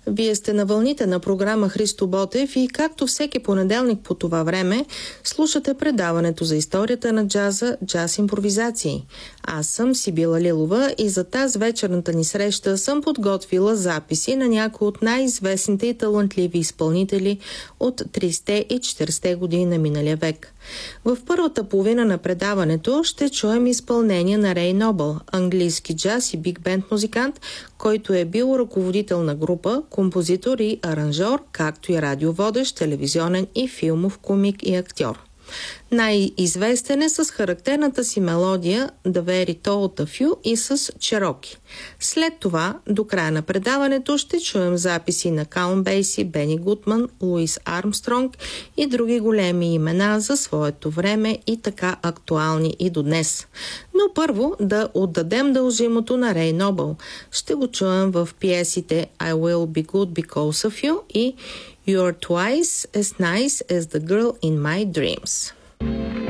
Вие сте на вълните на програма Христо Ботев и както всеки понеделник по това време слушате предаването за историята на джаза «Джаз импровизации». Аз съм Сибила Лилова и за тази вечерната ни среща съм подготвила записи на някои от най-известните и талантливи изпълнители от 30-те и 40-те години на миналия век. В първата половина на предаването ще чуем изпълнение на Рей Нобъл, английски джаз и биг бенд музикант, който е бил ръководител на група, композитор и аранжор, както и радиоводещ, телевизионен и филмов комик и актьор. Най-известен е с характерната си мелодия The Very Tall of You и с Чероки. След това, до края на предаването, ще чуем записи на Каунт Бейси, Бени Гудман, Луис Армстронг и други големи имена за своето време и така актуални и до днес. Но първо да отдадем дължимото на Рей Нобъл. Ще го чуем в пиесите I Will Be Good Because of You и You're Twice as Nice as the Girl in My Dreams.